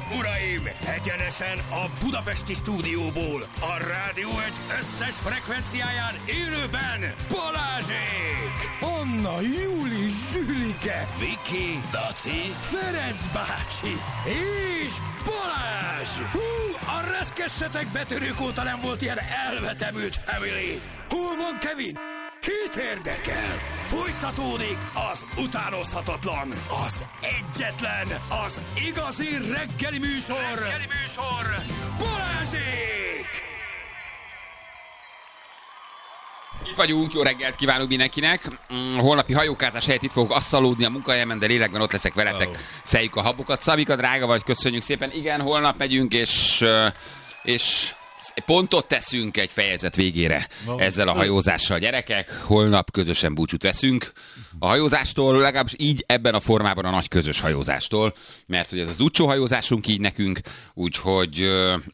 uraim, egyenesen a budapesti stúdióból, a Rádió Egy összes frekvenciáján élőben Balázsék! Anna, Júli, Zsülike, Viki, Daci, Ferenc bácsi és Balázs! Hú, a reszkessetek betörők óta nem volt ilyen elvetemült family! Hol van Kevin? Kit érdekel? Folytatódik az utánozhatatlan, az egyetlen, az igazi reggeli műsor, Balázsék! Itt vagyunk, jó reggelt kívánunk mindenkinek. Holnapi hajókázás helyett itt fogok asszalódni a munkahelyemen, de lélekben ott leszek veletek. Szeljük a habokat. Szabika, drága vagy, köszönjük szépen. Igen, holnap megyünk, és pontot teszünk egy fejezet végére ezzel a hajózással, gyerekek. Holnap közösen búcsút veszünk a hajózástól, legalábbis így ebben a formában a nagy közös hajózástól, mert hogy ez az Duccio hajózásunk így nekünk, úgyhogy...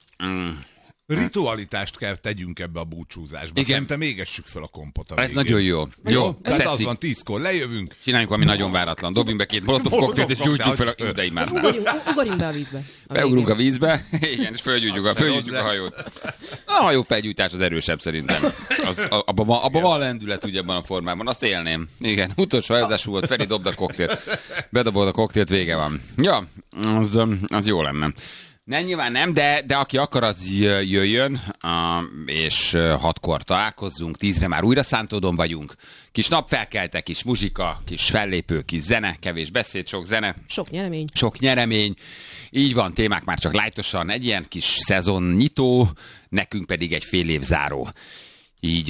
Ritualitást kell tegyünk ebbe a búcsúzásba. Igen. Szerintem égessük fel a kompot a végén. Ez nagyon jó. Jó, ez tehát az van, 10-kor lejövünk. Csináljunk valami nagyon váratlan. Dobjunk be 2 molotov koktélt, és gyújtjuk fel a... De Ugorjunk be a vízbe. Beugrunk a vízbe, igen, és fölgyújtjuk a hajót. A hajó felgyújtás az erősebb szerintem. Abban van lendület ugye ebben a formában. Azt élném. Igen, utolsó hajózású volt, Feri, dobd a koktélt. Bedobod a koktélt, vége van. Ja, az jó lenne. Nem, nyilván nem, de aki akar, az jöjjön, és 6-kor találkozzunk, 10-re már újra Szántódon vagyunk. Kis napfelkelte, kis muzsika, kis fellépő, kis zene, kevés beszéd, sok zene. Sok nyeremény. Így van, témák már csak lájtosan, egy ilyen kis szezonnyitó, nekünk pedig egy fél év záró. Így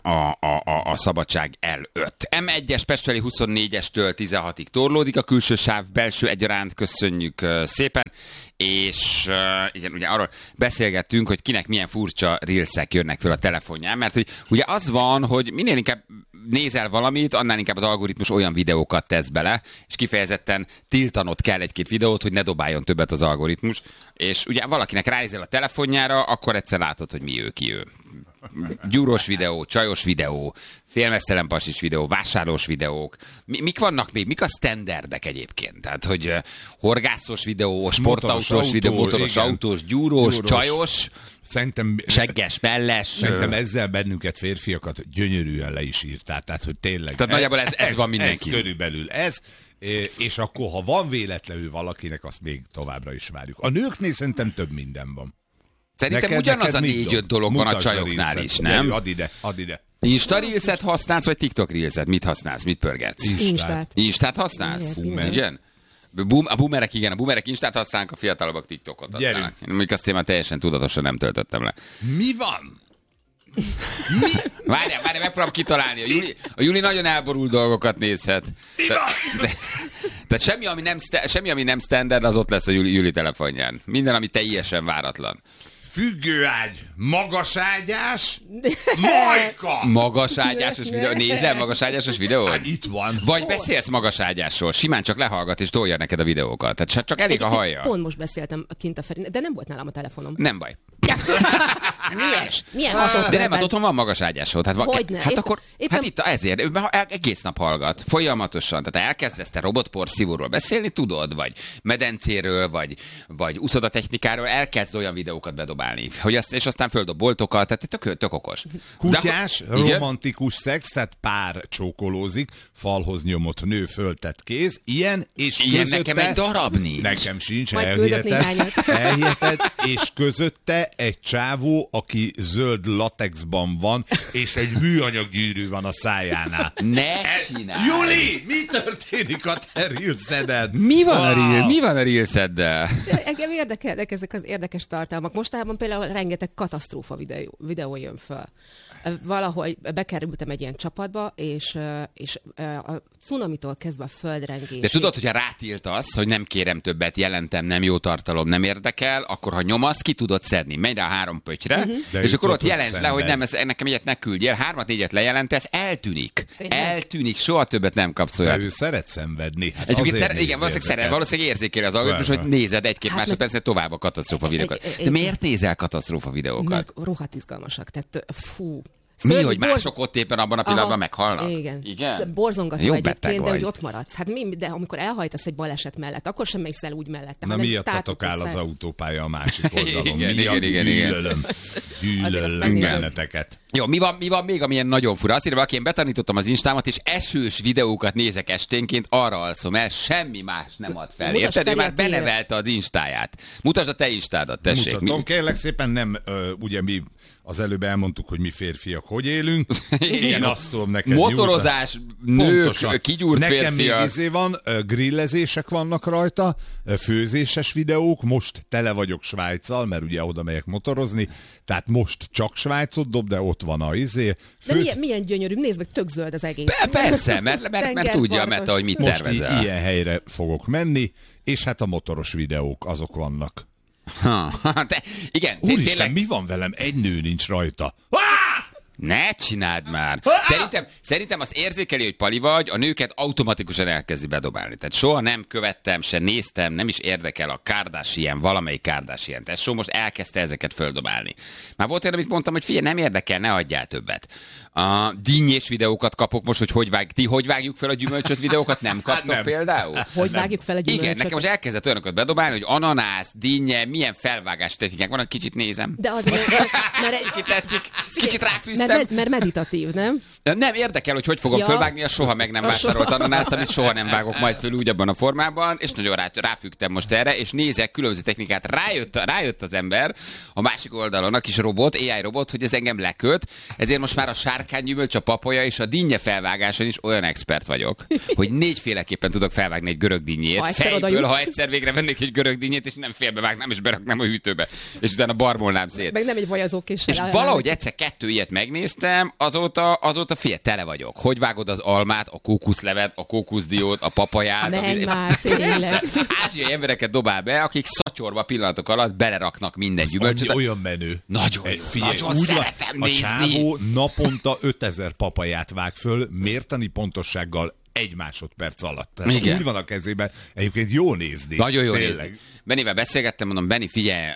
a szabadság előtt. M1-es Pestfeli 24-estől 16-ig torlódik a külső sáv, belső egyaránt, köszönjük szépen, és igen, ugye arról beszélgettünk, hogy kinek milyen furcsa reelsek jönnek föl a telefonján, mert hogy ugye az van, hogy minél inkább nézel valamit, annál inkább az algoritmus olyan videókat tesz bele, és kifejezetten tiltanod kell egy-két videót, hogy ne dobáljon többet az algoritmus, és ugye valakinek ránézel a telefonjára, akkor egyszer látod, hogy mi ő, ki ő. Gyúros videó, csajos videó, félmeztelen pasis videó, vásárlós videók. Mik vannak még? Mik a standardek egyébként? Tehát, hogy horgászos videó, sportautós videó, motoros autós, gyúrós, csajos, szerintem, segges, melles. Szerintem ezzel bennünket, férfiakat gyönyörűen le is írtál. Tehát, hogy tényleg... Tehát nagyjából ez van mindenki. Ez körülbelül ez. És akkor, ha van véletlenül valakinek, azt még továbbra is várjuk. A nőknél szerintem több minden van. Szerintem ugyanaz a 4-5 dolog van a csajoknál is, nem? Add ide. Insta Reels-et használsz, vagy TikTok Reels-et? Mit használsz? Mit pörgetsz? Instát használsz? Igen? A boomerek, igen, a boomerek Instát használnak, a fiatalabbak TikTokot használnak. Még azt én már teljesen tudatosan nem töltöttem le. Mi van? Várjál, megpróbálom kitalálni. A Júli nagyon elborult dolgokat nézhet. Tehát semmi, ami nem standard, az ott lesz a Júli telefonján. Minden, ami teljesen váratlan. Függőágy, magaságyás, majka! Magaságyásos videó. Nézel magaságyásos videót? Hát itt van. Vagy beszélsz magaságyásról, simán csak lehallgat és tolja neked a videókat. Tehát csak elég a hallja. Pont most beszéltem kint a Ferin, de nem volt nálam a telefonom. Nem baj. Milyen hatott? De nem, hát otthon van magaságyásod. Hogyne? Hát akkor, hát itt ezért, egész nap hallgat, folyamatosan. Tehát elkezdesz te robotporszívóról beszélni, tudod, vagy medencéről, vagy uszodatechnikáról, elkezd olyan videókat bedobálni, és aztán földob boltokat, tehát tök okos. Kutyás, romantikus szex, tehát pár csókolózik, falhoz nyomott nő, föltett kéz, ilyen, és ilyen közötte... nekem egy darab nincs. Nekem sincs, elhiheted, és közötte egy csávó, aki zöld latexban van, és egy műanyag gyűrű van a szájánál. Ne csinálj! Júli, mi történik a te reelseden? Mi van a reelseddel? Engem érdekelnek ezek az érdekes tartalmak. Mostában például rengeteg katasztrófa videó jön föl. Valahogy bekerültem egy ilyen csapatba, és a cunamitól kezdve a földrengés. De tudod, hogyha rátiltasz, hogy nem kérem többet, jelentem, nem jó tartalom, nem érdekel, akkor ha nyomasz, ki tudod szedni. Megy rá 3 pöttyre, és akkor ott jelentsd le, hogy nem, nekem ilyet ne küldjél. 3-4-et lejelentesz, eltűnik. Eltűnik, soha többet nem kapsz olyat. De ő szeret szenvedni. Igen, valószínűleg érzékeli az algoritmus, hogy nézed 1-2 másodpercet tovább a katasztrófa videókat. De miért nézel katasztrófa videókat? Rohadt izgalmasak. Tehát fú. Mi, hogy mások ott éppen abban a pillanatban meghalnak? Igen. Borzongató jó egyébként, de hogy ott maradsz. Hát de amikor elhajtasz egy baleset mellett, akkor sem mész el úgy mellette. Na miattatok áll az autópálya a másik oldalon. Igen. Gyűlölöm benneteket. Jó, mi van még, amilyen nagyon fura? Azt írja valaki, én betanítottam az Instámat, és esős videókat nézek esténként, arra alszom el, semmi más nem ad fel. Érted? Ő már benevelte az Instáját. Mutasd a te Instádat, tessék. Mutatom, kérlek szépen, nem, ugye mi az előbb elmondtuk, hogy mi férfiak hogy élünk. Én azt tudom neked motorozás, nők, pontosan. kigyúrt nekem férfiak. még van, grillezések vannak rajta, főzéses videók, most tele vagyok Svájccal, mert ugye oda megyek motorozni, tehát most csak Svájcot dob, de ott van a izé. De milyen gyönyörű, nézd meg, tök zöld az egész. Persze, mert tudja a Meta, hogy mit tervezel. Most ilyen helyre fogok menni, és hát a motoros videók, azok vannak. Igen. Úristen, tényleg... mi van velem? Egy nő nincs rajta. Ne csináld már! Szerintem azt érzékeli, hogy pali vagy, a nőket automatikusan elkezdi bedobálni. Tehát soha nem követtem, se néztem, nem is érdekel a Kardashian, valamelyik Kardashian tesó, most elkezdte ezeket földobálni. Már volt olyan, amit mondtam, hogy figyelj, nem érdekel, ne adjál többet. A dinnyés videókat kapok most, hogy vágjuk fel a gyümölcsöt videókat, nem kaptok például? Hogy vágjuk fel a gyümölcsöt? Igen, nekem most elkezdett olyanokat bedobálni, hogy ananász, dinnye, milyen felvágás technikák van, kicsit nézem. De azért, mert kicsit tetszik, kicsit ráfűztem. Mert meditatív, nem? Nem érdekel, hogy fogom fölvágni, a soha meg nem vásárolt ananászt, amit soha nem vágok majd föl úgy abban a formában, és nagyon ráfügtem most erre, és nézek különböző technikát. Rájött az ember a másik oldalon, a kis robot, AI robot, hogy ez engem leköt, ezért most már a sárkánygyümölcs, a papaja és a dinnye felvágáson is olyan expert vagyok, hogy 4 féleképpen tudok felvágni egy görög dinnyét, fejből, ha egyszer végre vennék egy görög dinnyét, és nem félbevágnám, és beraknám a hűtőbe, és utána barmolnám szét. Meg nem egy vajazókéssel. És valahogy egyszer 2 ilyet megnéztem, azóta tele vagyok. Hogy vágod az almát, a kókuszlevet, a kókuszdiót, a papaját. Menj már, tényleg. Ázsiai embereket dobál be, akik szatyorba pillanatok alatt beleraknak minden gyümölcsöt. Olyan menő. Nagyon jó. Figyelj, nagyon szeretem nézni. A csávó naponta 5000 papaját vág föl, mértani pontossággal 1 másodperc alatt. Tehát úgy van a kezében, egyébként jó nézni. Nagyon jó nézni. Bennivel beszélgettem, mondom, Benni, figyelj,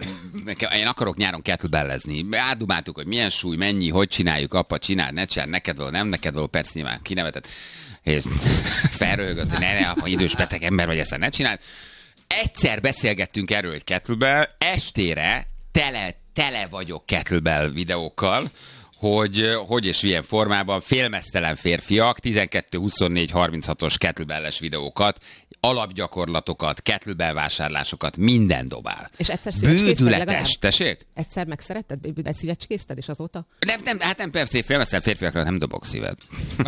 én akarok nyáron kettlebellezni. Átdumáltuk, hogy milyen súly, mennyi, hogy csináljuk, apa, csináld, ne csinál, neked való, nem neked való, persze nyilván kinevetett. És felröhögött, hogy ne, apa, idős beteg ember vagy, ezt ne csináld. Egyszer beszélgettünk erről egy kettlebell, estére tele vagyok kettlebell videókkal, hogy és milyen formában félmeztelen férfiak 12-24-36-os kettlebell-es videókat, alapgyakorlatokat, kettlebell vásárlásokat, minden dobál. És egyszer szívecskézted legalább? Tessék? Egyszer megszeretted? Beszívecskézted, és azóta? Nem, persze, félmeztelen férfiakra nem dobok szívet.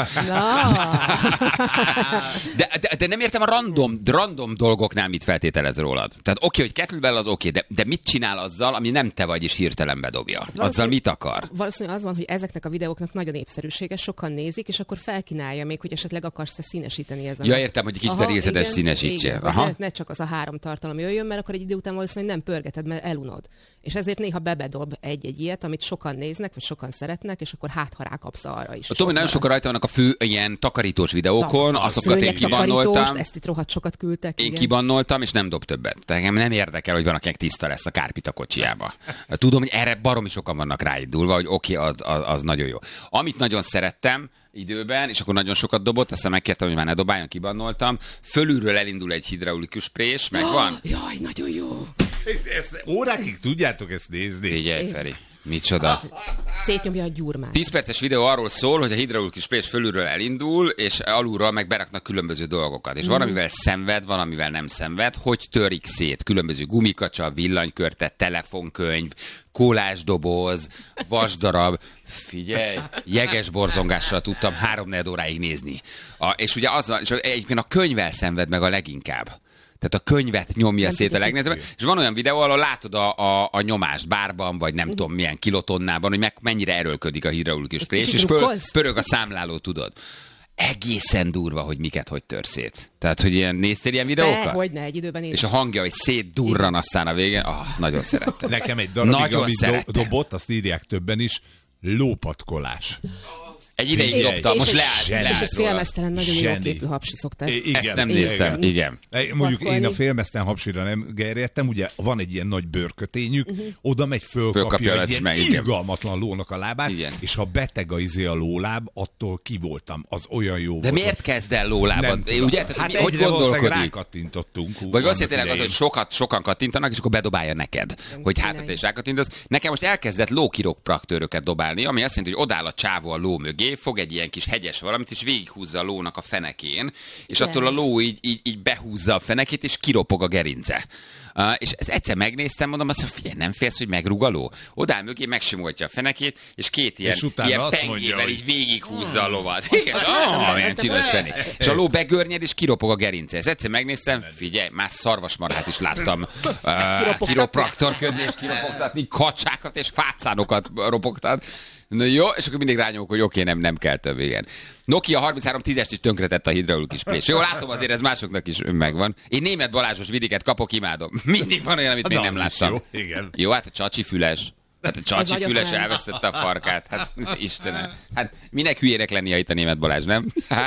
de nem értem a random dolgoknál mit feltételez rólad. Tehát oké, hogy kettlebell az oké, de mit csinál azzal, ami nem te vagy, és hirtelen bedobja? Azzal mit akar? Valószínűleg az van, hogy ezeknek a videóknak nagy a népszerűsége, sokan nézik, és akkor felkínálja még, hogy esetleg akarsz-e színesíteni ezen. Ja, értem, hogy kicsit részletes színesítsél. Ne csak az a 3 tartalom jöjjön, mert akkor egy idő után valószínűleg nem pörgeted, mert elunod. És ezért néha bebedob egy ilyet, amit sokan néznek, vagy sokan szeretnek, és akkor ha rákapsz arra is. Tudom, hogy nagyon sokan rajta vannak a fő ilyen takarítós videókon, azokat én kibannoltam. Ezt itt rohadt sokat küldtek. Én kibannoltam, és nem dob többet. Tehát engem nem érdekel, hogy van, akinek tiszta lesz a kárpita kocsiába. Tudom, hogy erre baromi sokan vannak ráindulva, hogy oké, az nagyon jó. Amit nagyon szerettem időben, és akkor nagyon sokat dobott, aztán megkértem, hogy már ne dobáljon, kibannoltam. Fölülről elindul egy hidraulikus prés, megvan. Jaj, nagyon jó. Ezt órákig tudjátok ezt nézni? Figyelj, Feri. Micsoda? Szétnyomja a gyurmát. 10 perces videó arról szól, hogy a hidraulikus prés fölülről elindul, és alulról meg beraknak különböző dolgokat. És van, amivel szenved, van, amivel nem szenved. Hogy törik szét? Különböző gumikacsa, villanykörte, telefonkönyv, kólásdoboz, vasdarab. Figyelj, jeges borzongással tudtam 3-4 óráig nézni. És ugye az van, és egyébként a könyvvel szenved meg a leginkább. Tehát a könyvet nyomja nem szét a legnehezebben. És van olyan videó, ahol látod a nyomást bárban, vagy nem tudom milyen kilotonnában, hogy mennyire erőlködik a hidraulikus prés, és pörög a számláló, tudod. Egészen durva, hogy miket hogy tör szét. Tehát, hogy néztél ilyen videókat? Hogyne, egy időben én. És a hangja, hogy szétdurran aztán a végén. Nagyon szerettem. Nekem egy darabig, amit dobott, azt írják többen is, lópatkolás. Egy ideig dobtam, most leállt. És egy róla. félmeztelen, nagyon jó képű hapsi szokta ezt. Ezt nem néztem, igen. Mondjuk Pakolni. én a félmeztelen hapsira nem gerjedtem, ugye van egy ilyen nagy bőrkötényük, oda megy, fölkapja egy ilyen irgalmatlan lónak a lábát, Igen. és ha beteg a lóláb, attól ki voltam, az olyan jó De volt. miért kezd el lólábad? Nem Ugye? tudom. Tehát, Hát hogy egyre valószínűleg gondolkodik? rákattintottunk. Vagy azt tényleg az, hogy sokan kattintanak, és akkor bedobálja neked, hogy hát te is rákattintasz. Nekem most elkezdett lókiropraktőröket dobálni, ami azt jelenti, hogy odáll a csávó a ló mögé, fog egy ilyen kis hegyes valamit, és végighúzza a lónak a fenekén, és attól a ló így behúzza a fenekét, és kiropog a gerince. És ezt egyszer megnéztem, mondom, azt figyelj, nem félsz, hogy megrúg a ló? Odáll mögé, megsimoltja a fenekét, és két ilyen pengével így végighúzza a lovat. Igen, milyen csinos fenék. És a ló begörnyed, és kiropog a gerince. Ezt egyszer megnéztem, figyelj, más szarvasmarhát is láttam kiropraktorködni, és kiropogtatni, kacsákat és fácánokat ropogtat. Na jó, és akkor mindig rányomok, hogy oké, nem kell több, igen. Nokia 3310-est is tönkretett a hidraulikus prés. Jó, látom, azért ez másoknak is megvan. Én német Balázsos vidiket kapok, imádom. Mindig van olyan, amit még nem láttam. Jó, igen. Jó, hát a csacsi füles. Hát a csacsi nagyon füles fel. elvesztette a farkát. Hát Istenem. Hát minek hülyének lennie itt a német Balázs, nem?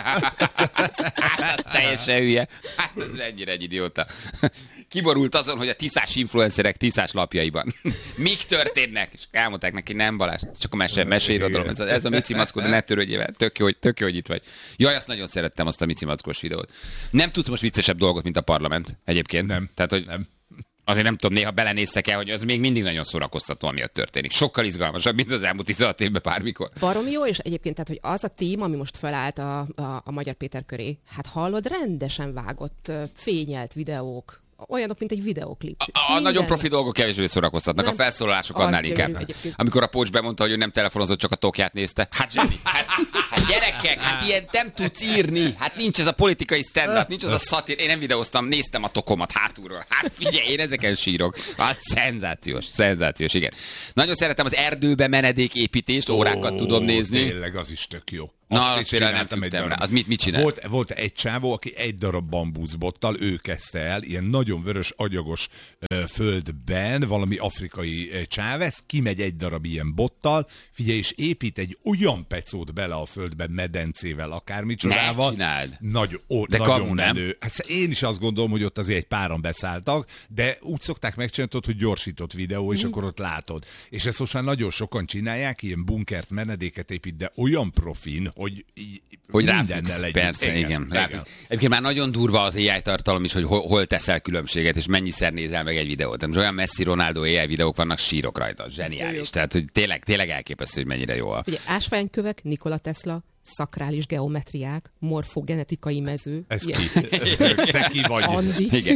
Hát az teljesen hülye. Hát ez ennyire egy idióta. Kiborult azon, hogy a tiszás influencerek tiszás lapjaiban. Mik történnek? És elmondták neki, nem Balázs, csak a meseirodalom. Ez a Mici Mackó, de ne törődjél vele. Tök jó, hogy itt vagy. Jaj, azt nagyon szerettem, azt a Mici Mackós videót. Nem tudsz most viccesebb dolgot, mint a parlament egyébként. Nem. Tehát, hogy Nem. Azért nem tudom, néha belenéztek el, hogy az még mindig nagyon szórakoztató, ami ott történik. Sokkal izgalmasabb, mint az elmúlt 16 évben bármikor. Baromi jó, és egyébként tehát, hogy az a tím, ami most felállt a Magyar Péter köré, hát hallod, rendesen vágott, fényelt videók, olyanok, mint egy videóklip. A nagyon profi dolgok kevésbé szórakoztatnak, a felszólalások annál inkább. Amikor a Pócs bemondta, hogy ő nem telefonozott, csak a tokját nézte. Hát zseni, hát gyerekek, hát ilyen nem tudsz írni. Hát nincs ez a politikai stand-up, nincs az a szatír. Én nem videóztam, néztem a tokomat hátulról. Hát figyelj, én ezeken sírok. Hát szenzációs, igen. Nagyon szeretem az erdőbe menedéképítést, órákat tudom nézni. Tényleg, az is tök jó. Na, azt például nem fügtem rá. Az mit csinál? Volt egy csávó, aki egy darab bambuszbottal, ő kezdte el, ilyen nagyon vörös, agyagos földben, valami afrikai csávesz, kimegy egy darab ilyen bottal, figyelj, és épít egy olyan pecót bele a földbe, medencével, akármicsodával. Ne csináld! De nagyon kamu, menő. Hát én is azt gondolom, hogy ott azért egy páran beszálltak, de úgy szokták megcsinálni, hogy gyorsított videó, és akkor ott látod. És ezt most már nagyon sokan csinálják, ilyen bunkert, menedéket épít, de olyan profin, hogy ráfüggsz, persze, igen. Egyébként már nagyon durva az AI tartalom is, hogy hol teszel különbséget, és mennyiszer nézel meg egy videót. De most olyan Messi, Ronaldo AI videók vannak, sírok rajta. Zseniális. Tehát, hogy tényleg elképesztő, hogy mennyire jó a... Ugye ásványkövek, Nikola Tesla, szakrális geometriák, morfogenetikai mező. Ez ki? Te ki vagy? Andi. Igen.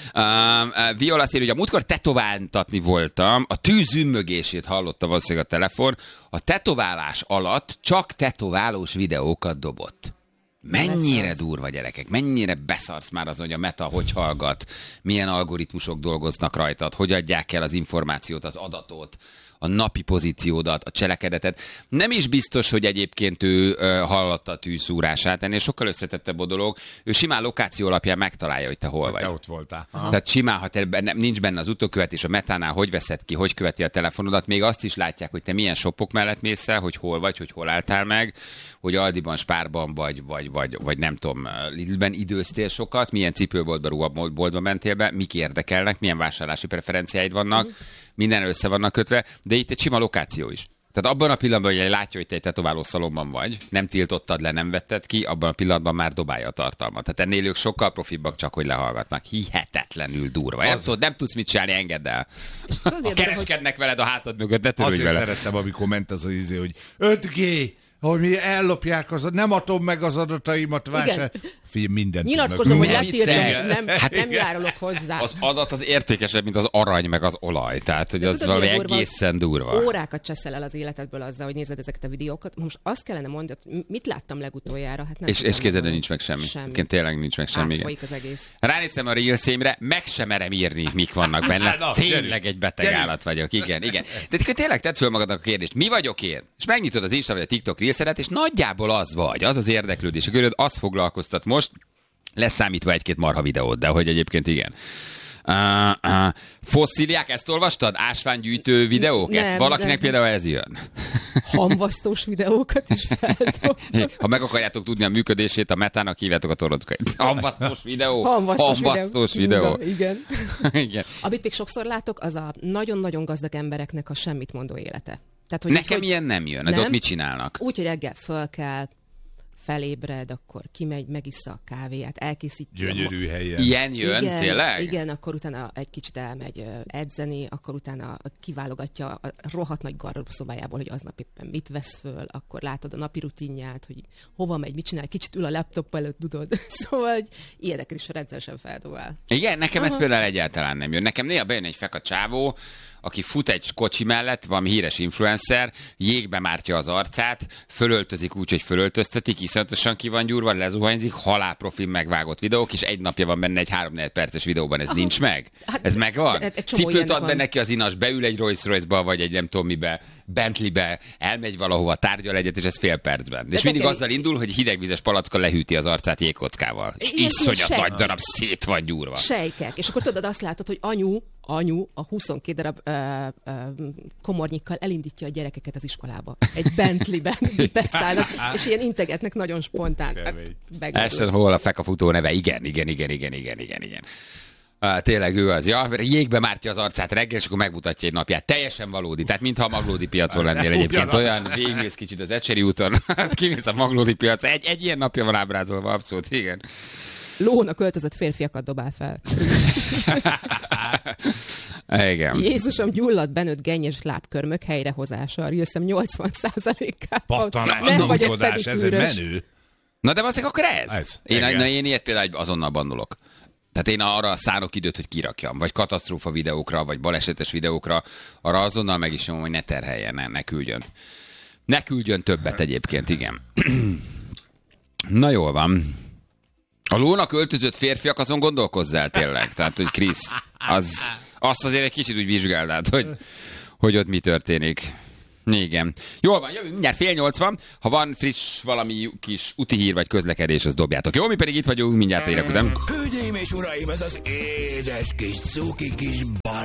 Viola azt írja, hogy a múltkor tetováltatni voltam, a tűz zümmögését hallotta valószínűleg a telefon, a tetoválás alatt csak tetoválós videókat dobott. Mennyire durva, gyerekek, mennyire beszarsz már az, hogy a Meta hogy hallgat, milyen algoritmusok dolgoznak rajtad, hogy adják el az információt, az adatot, a napi pozíciódat, a cselekedetet. Nem is biztos, hogy egyébként ő hallotta a tűzszúrását, ennél sokkal összetettebb a dolog. Ő simán lokáció alapján megtalálja, hogy te hol vagy. Te ott voltál. Aha. Tehát simán, ha nincs benne az utókövetés, a Metánál hogy veszed ki, hogy követi a telefonodat, még azt is látják, hogy te milyen shopok mellett mész el, hogy hol vagy, hogy hol álltál meg, hogy Aldiban, Spárban vagy nem tudom, Lidlben időztél sokat, milyen cipőboltba, ruhaboltba mentél be, mik érdekelnek, milyen vásárlási preferenciáid vannak, minden össze vannak kötve, de itt egy sima lokáció is. Tehát abban a pillanatban, hogy látja, hogy te egy tetováló szalomban vagy, nem tiltottad le, nem vetted ki, abban a pillanatban már dobálja a tartalmat. Tehát ennél ők sokkal profibbak, csak hogy lehallgatnak. Hihetetlenül durva. Nem tudsz mit csinálni, engedd el. Kereskednek veled a hátad mögött, ne törődj vele. Azért szerettem, amikor ment az izé, hogy 5G, hogy mi ellopják, nem adom meg az adataimat, vásár. Mindent nyilatkozom, hogy letiltom, nem járulok hozzá. Az adat az értékesebb, mint az arany, meg az olaj. Tehát, hogy az valami egészen durva. Órákat cseszel el az életedből azzal, hogy nézed ezeket a videókat. Most azt kellene mondani, mit láttam legutoljára? Hát nem és kézedben nincs meg semmi. Tényleg nincs meg semmi. Átfolyik az egész. Ránéztem a Reelszémre, meg sem merem írni, mik vannak benne. Tényleg egy beteg állat vagyok. Igen. De tényleg tedd föl magadnak a kérdést, mi vagyok én? És megnyitod az Insta vagy a TikTok Reelszedet, és nagyjából az vagy, az érdeklődés. A göröd azt foglalkoztat most, leszámítva egy-két marha videót, de hogy egyébként igen. Fosszíliák, ezt olvastad? Ásványgyűjtő videók? Valakinek például ez jön. Hamvasztós videókat is feldobnak. Ha meg akarjátok tudni a működését, a metának hívjátok a Torockait. Hamvasztós videó. Hamvasztós videó. Igen. Igen. Amit még sokszor látok, az a nagyon-nagyon gazdag embereknek a semmit mondó élete. Tehát, hogy Nekem ilyen nem jön. De ott mit csinálnak? Úgy, hogy reggel föl kell, felébred, akkor kimegy, megissza a kávéját, elkészítja. Gyönyörű helyen. Ilyen jön, igen, tényleg? Igen, akkor utána egy kicsit elmegy edzeni, akkor utána kiválogatja a rohadt nagy gardróbszobájából, hogy aznap éppen mit vesz föl, akkor látod a napi rutinját, hogy hova megy, mit csinál, kicsit ül a laptop előtt, tudod. Szóval, hogy ilyeneket is rendszeresen feldobál. Igen, nekem ez például egyáltalán nem jön. Nekem néha bejön egy feka csávó, aki fut egy kocsi mellett, valami híres influencer, jégbe mártja az arcát, fölöltözik úgy, hogy fölöltöztetik, iszonyatosan ki van gyúrva, lezuhanyzik, halálprofil megvágott videók, és egy napja van benne egy 3-4 perces videóban. Ez nincs meg? Ez megvan? Cipőt ad be neki az inas, beül egy Rolls-Royce-ba, vagy egy nem tudom mibe, Bentley-be, elmegy valahova, tárgyal egyet, és ez fél percben. És mindig azzal indul, hogy hidegvizes palackkal lehűti az arcát jégkockával. És iszonyat nagy darab szét van gyúrva. Sejkek. És akkor tudod, azt látod, hogy anyu a 22 darab komornyikkal elindítja a gyerekeket az iskolába. Egy Bentley-ben beszállnak, és ilyen integetnek nagyon spontán. Ashton Hall a fekafutó neve. Igen. Tényleg ő az. Ja, jégbe mártja az arcát reggel, és akkor megmutatja egy napját. Teljesen valódi. Tehát mintha a Maglódi piacon lennél egyébként. Olyan végigmész kicsit az Ecseri úton, kimész a Maglódi piac. Egy ilyen napja van ábrázolva, abszolút, igen. Lónak öltözött férfiakat dobál fel. Igen. Jézusom, gyulladt benőtt gennyes lábkörmök helyrehozása. Rilszem 80%-ával. Pattanás, nagykodás, ez egy menő. Na de valószínűleg akkor ez. Én ilyet például azonnal bannolok. Tehát én arra szánok időt, hogy kirakjam, vagy katasztrófa videókra, vagy balesetes videókra, arra azonnal meg is nyomom, hogy ne terheljen, ne küldjön. Ne küldjön többet egyébként, igen. Na jól van. A lónak öltözött férfiak, azon gondolkozzál tényleg. Tehát, hogy Krisz, azt azért egy kicsit úgy vizsgáld át, hogy ott mi történik. Igen. Jól van, jövünk mindjárt 7:80. Ha van friss valami kis úti hír vagy közlekedés, azt dobjátok. Jó, mi pedig itt vagyunk, mindjárt érek után. Hölgyeim és uraim, ez az édes kis cuki kis Balázs.